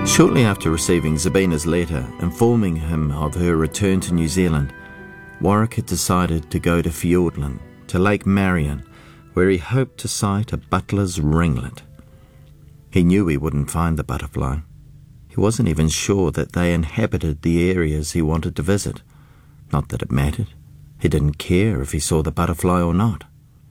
Shortly after receiving Zabina's letter informing him of her return to New Zealand, Warwick had decided to go to Fiordland, to Lake Marion, where he hoped to sight a butler's ringlet. He knew he wouldn't find the butterfly. He wasn't even sure that they inhabited the areas he wanted to visit. Not that it mattered. He didn't care if he saw the butterfly or not.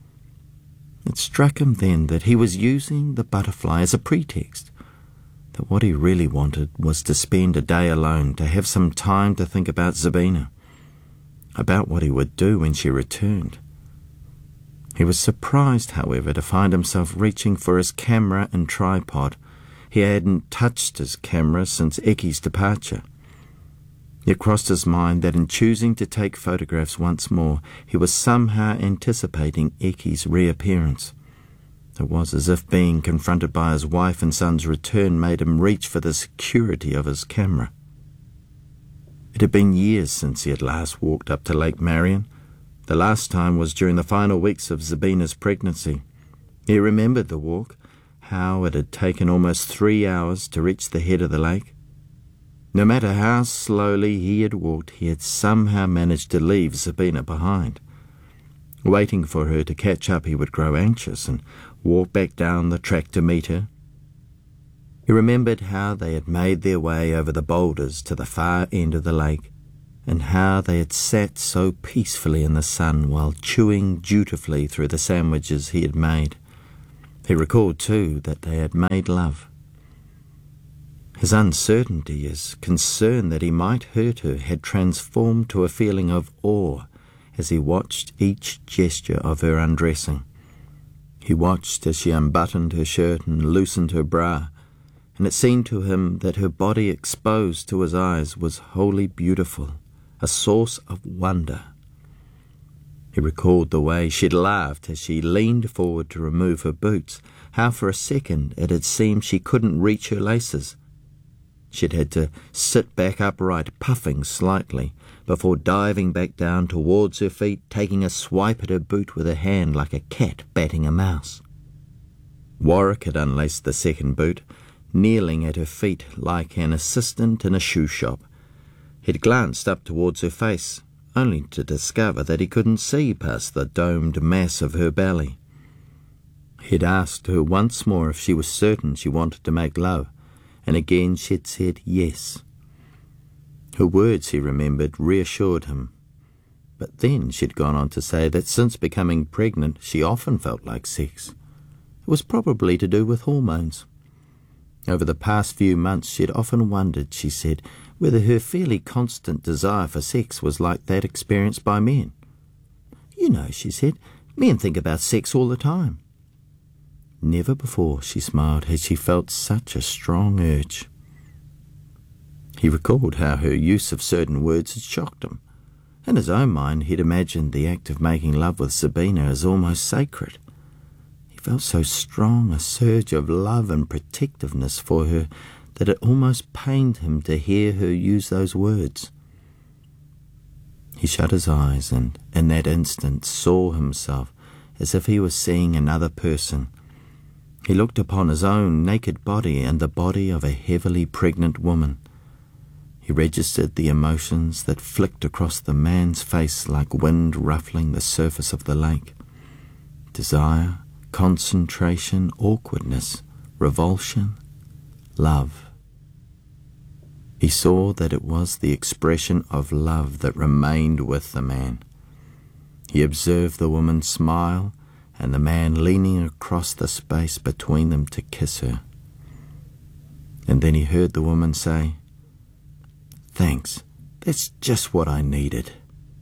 It struck him then that he was using the butterfly as a pretext, that what he really wanted was to spend a day alone, to have some time to think about Zabina, about what he would do when she returned. He was surprised, however, to find himself reaching for his camera and tripod. He hadn't touched his camera since Ecky's departure. It crossed his mind that in choosing to take photographs once more, he was somehow anticipating Ecky's reappearance. It was as if being confronted by his wife and son's return made him reach for the security of his camera. It had been years since he had last walked up to Lake Marion. The last time was during the final weeks of Zabina's pregnancy. He remembered the walk, how it had taken almost 3 hours to reach the head of the lake. No matter how slowly he had walked, he had somehow managed to leave Zabina behind. Waiting for her to catch up, he would grow anxious and walk back down the track to meet her. He remembered how they had made their way over the boulders to the far end of the lake, and how they had sat so peacefully in the sun while chewing dutifully through the sandwiches he had made. He recalled, too, that they had made love. His uncertainty, his concern that he might hurt her, had transformed to a feeling of awe as he watched each gesture of her undressing. He watched as she unbuttoned her shirt and loosened her bra, and it seemed to him that her body exposed to his eyes was wholly beautiful, a source of wonder. He recalled the way she'd laughed as she leaned forward to remove her boots, how for a second it had seemed she couldn't reach her laces. She'd had to sit back upright, puffing slightly, before diving back down towards her feet, taking a swipe at her boot with her hand like a cat batting a mouse. Warwick had unlaced the second boot, kneeling at her feet like an assistant in a shoe shop. He'd glanced up towards her face, only to discover that he couldn't see past the domed mass of her belly. He'd asked her once more if she was certain she wanted to make love, and again she'd said yes. Her words, he remembered, reassured him. But then she'd gone on to say that since becoming pregnant, she often felt like sex. It was probably to do with hormones. Over the past few months, she'd often wondered, she said, whether her fairly constant desire for sex was like that experienced by men. You know, she said, men think about sex all the time. Never before, she smiled, had she felt such a strong urge. He recalled how her use of certain words had shocked him. In his own mind, he'd imagined the act of making love with Zabina as almost sacred. He felt so strong a surge of love and protectiveness for her that it almost pained him to hear her use those words. He shut his eyes and, in that instant, saw himself as if he was seeing another person. He looked upon his own naked body and the body of a heavily pregnant woman. He registered the emotions that flicked across the man's face like wind ruffling the surface of the lake. Desire, concentration, awkwardness, revulsion, love. He saw that it was the expression of love that remained with the man. He observed the woman smile and the man leaning across the space between them to kiss her. And then he heard the woman say, "Thanks, that's just what I needed."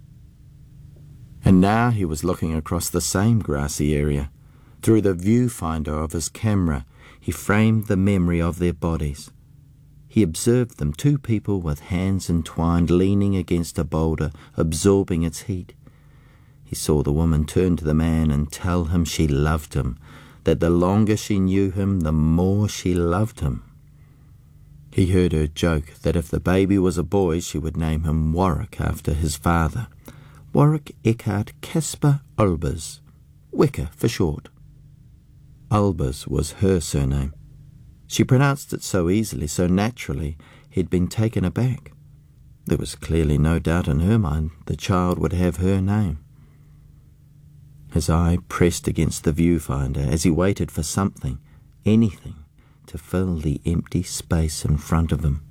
And now he was looking across the same grassy area. Through the viewfinder of his camera, he framed the memory of their bodies. He observed them, two people with hands entwined, leaning against a boulder, absorbing its heat. He saw the woman turn to the man and tell him she loved him, that the longer she knew him, the more she loved him. He heard her joke that if the baby was a boy, she would name him Warwick after his father. Warwick Eckhart Caspar Olbers, Wicker for short. Olbers was her surname. She pronounced it so easily, so naturally, he'd been taken aback. There was clearly no doubt in her mind the child would have her name. His eye pressed against the viewfinder as he waited for something, anything, to fill the empty space in front of him.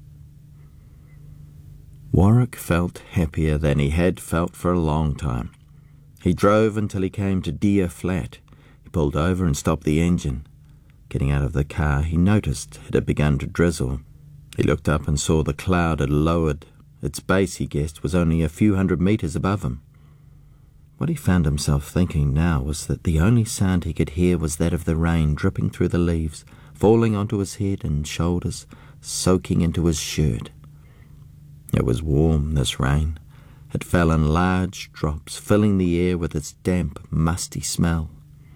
Warwick felt happier than he had felt for a long time. He drove until he came to Deer Flat. He pulled over and stopped the engine. Getting out of the car, he noticed it had begun to drizzle. He looked up and saw the cloud had lowered. Its base, he guessed, was only a few 100 meters above him. What he found himself thinking now was that the only sound he could hear was that of the rain dripping through the leaves, falling onto his head and shoulders, soaking into his shirt. It was warm, this rain. It fell in large drops, filling the air with its damp, musty smell.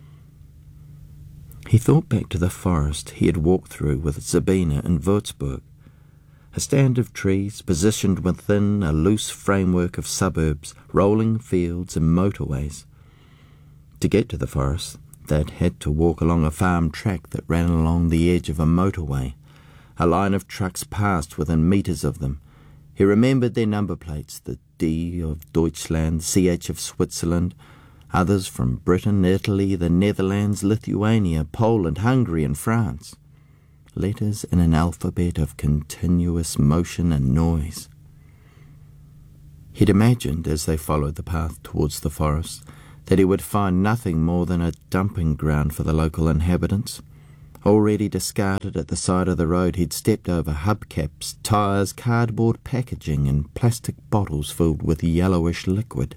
He thought back to the forest he had walked through with Sabina in Würzburg, a stand of trees positioned within a loose framework of suburbs, rolling fields and motorways. To get to the forest, they'd had to walk along a farm track that ran along the edge of a motorway. A line of trucks passed within meters of them. He remembered their number plates, the D of Deutschland, CH of Switzerland, others from Britain, Italy, the Netherlands, Lithuania, Poland, Hungary and France. Letters in an alphabet of continuous motion and noise. He'd imagined, as they followed the path towards the forest, that he would find nothing more than a dumping ground for the local inhabitants. Already discarded at the side of the road, he'd stepped over hubcaps, tyres, cardboard packaging and plastic bottles filled with yellowish liquid.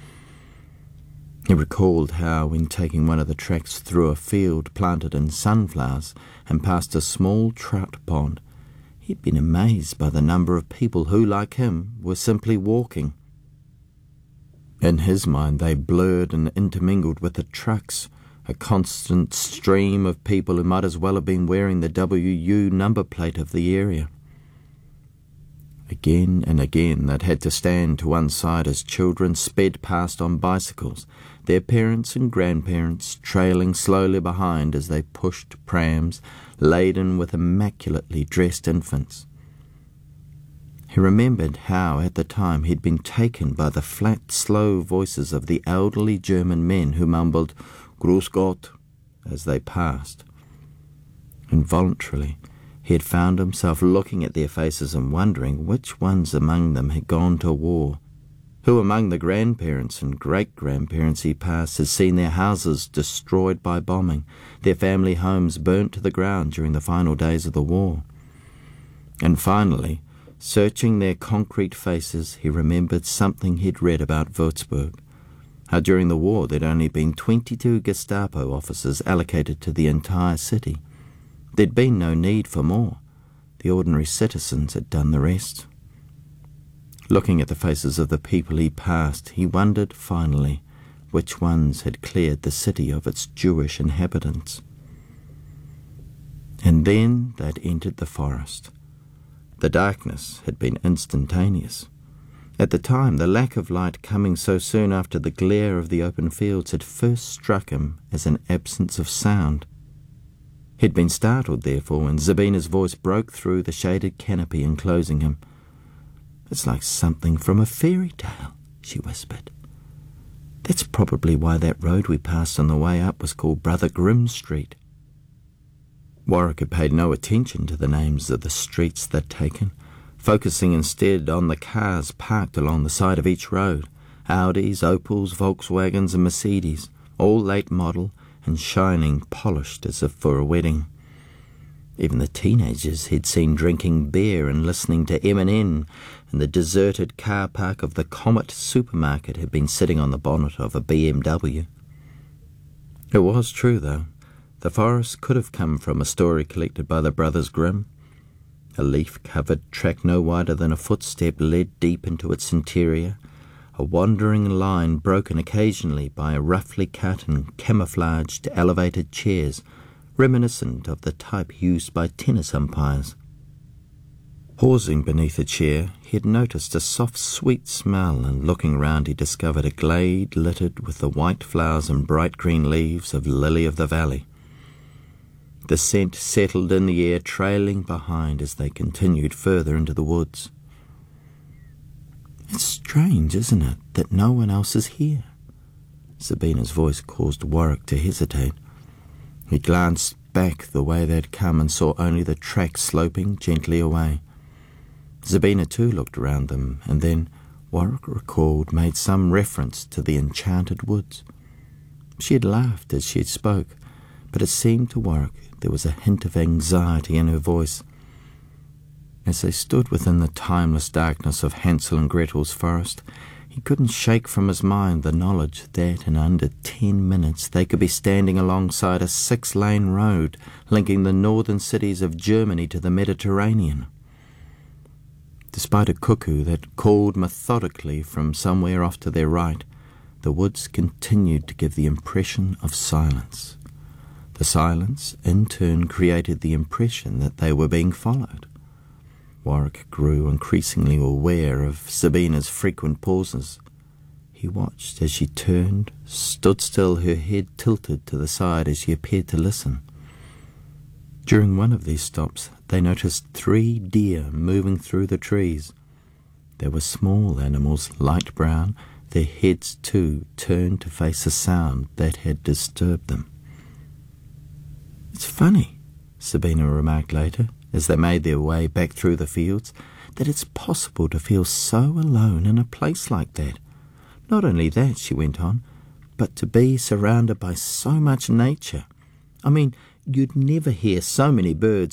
He recalled how, when taking one of the tracks through a field planted in sunflowers and past a small trout pond, he'd been amazed by the number of people who, like him, were simply walking. In his mind they blurred and intermingled with the trucks, a constant stream of people who might as well have been wearing the WU number plate of the area. Again and again they'd had to stand to one side as children sped past on bicycles, their parents and grandparents trailing slowly behind as they pushed prams laden with immaculately dressed infants. He remembered how at the time he'd been taken by the flat, slow voices of the elderly German men who mumbled "Gruß Gott" as they passed. Involuntarily, he had found himself looking at their faces and wondering which ones among them had gone to war. Who among the grandparents and great-grandparents he passed had seen their houses destroyed by bombing, their family homes burnt to the ground during the final days of the war. And finally, searching their concrete faces, he remembered something he'd read about Würzburg, how during the war there'd only been 22 Gestapo officers allocated to the entire city. There'd been no need for more. The ordinary citizens had done the rest. Looking at the faces of the people he passed, he wondered finally which ones had cleared the city of its Jewish inhabitants. And then they'd entered the forest. The darkness had been instantaneous. At the time, the lack of light coming so soon after the glare of the open fields had first struck him as an absence of sound. He'd been startled, therefore, when Sabina's voice broke through the shaded canopy enclosing him. "It's like something from a fairy tale," she whispered. "That's probably why that road we passed on the way up was called Brother Grimm's Street." Warwick had paid no attention to the names of the streets they'd taken, focusing instead on the cars parked along the side of each road, Audis, Opels, Volkswagens and Mercedes, all late model and shining polished as if for a wedding. Even the teenagers he'd seen drinking beer and listening to Eminem in the deserted car park of the Comet supermarket had been sitting on the bonnet of a BMW. It was true, though. The forest could have come from a story collected by the Brothers Grimm. A leaf-covered track no wider than a footstep led deep into its interior, a wandering line broken occasionally by roughly cut and camouflaged elevated chairs, reminiscent of the type used by tennis umpires. Pausing beneath a chair, he had noticed a soft, sweet smell, and looking round he discovered a glade littered with the white flowers and bright green leaves of lily of the valley. The scent settled in the air, trailing behind as they continued further into the woods. "It's strange, isn't it, that no one else is here?" Sabina's voice caused Warwick to hesitate. He glanced back the way they'd come and saw only the tracks sloping gently away. Sabina too looked around them, and then Warwick recalled made some reference to the enchanted woods. She had laughed as she spoke, but it seemed to Warwick there was a hint of anxiety in her voice. As they stood within the timeless darkness of Hansel and Gretel's forest, he couldn't shake from his mind the knowledge that in under 10 minutes they could be standing alongside a 6-lane road linking the northern cities of Germany to the Mediterranean. Despite a cuckoo that called methodically from somewhere off to their right, the woods continued to give the impression of silence. The silence, in turn, created the impression that they were being followed. Warwick grew increasingly aware of Sabina's frequent pauses. He watched as she turned, stood still, her head tilted to the side as she appeared to listen. During one of these stops, they noticed 3 deer moving through the trees. They were small animals, light brown, their heads too turned to face a sound that had disturbed them. "It's funny," Sabina remarked later, as they made their way back through the fields, "that it's possible to feel so alone in a place like that. Not only that," she went on, "but to be surrounded by so much nature. I mean, you'd never hear so many birds